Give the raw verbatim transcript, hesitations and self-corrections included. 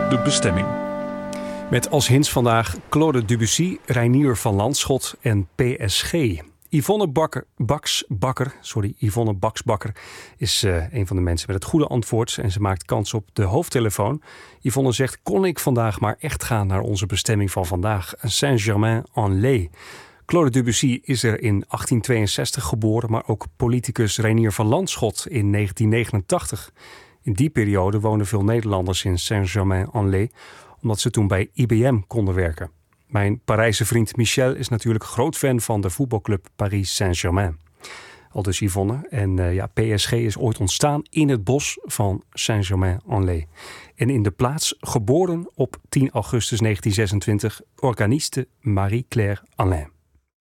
de bestemming. Met als hints vandaag Claude Debussy, Reinier van Landschot en P S G. Yvonne Bakker, Baks Bakker, sorry, Yvonne Baks Bakker is uh, een van de mensen met het goede antwoord en ze maakt kans op de hoofdtelefoon. Yvonne zegt, kon ik vandaag maar echt gaan naar onze bestemming van vandaag, Saint-Germain-en-Laye. Claude Debussy is er in achttien tweeënzestig geboren, maar ook politicus Reinier van Landschot in negentien negenentachtig. In die periode woonden veel Nederlanders in Saint-Germain-en-Laye, omdat ze toen bij I B M konden werken. Mijn Parijse vriend Michel is natuurlijk groot fan van de voetbalclub Paris Saint-Germain. Aldus Yvonne. En uh, ja, P S G is ooit ontstaan in het bos van Saint-Germain-en-Laye. En in de plaats geboren op tien augustus negentien zesentwintig organiste Marie-Claire Alain.